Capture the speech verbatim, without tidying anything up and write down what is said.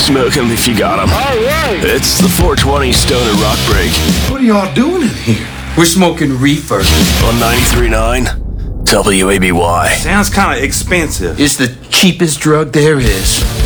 Smoke 'em if you got 'em. All right. It's the four twenty Stoner Rock Break What are y'all doing in here? We're smoking reefer. on ninety-three point nine W A B Y. Sounds kind of expensive. It's the cheapest drug there is.